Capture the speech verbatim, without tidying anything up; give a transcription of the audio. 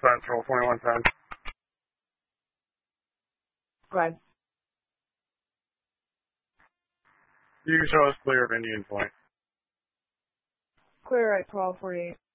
Dispatch, roll twenty-one ten. Go ahead. You can show us clear of Indian Point. Clear at twelve forty-eight.